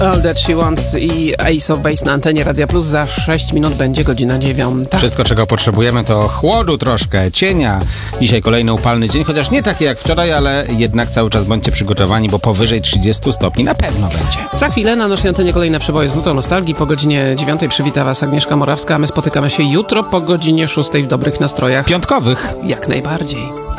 All That She Wants i Ace of Base na antenie Radia Plus. Za 6 minut będzie godzina 9. Wszystko, czego potrzebujemy, to chłodu troszkę, cienia. Dzisiaj kolejny upalny dzień, chociaż nie taki jak wczoraj, ale jednak cały czas bądźcie przygotowani, bo powyżej 30 stopni na pewno będzie. Za chwilę na naszej antenie kolejne przeboje z nutą nostalgii. Po godzinie 9 przywita Was Agnieszka Morawska, a my spotykamy się jutro po godzinie 6 w dobrych nastrojach. Piątkowych. Jak najbardziej.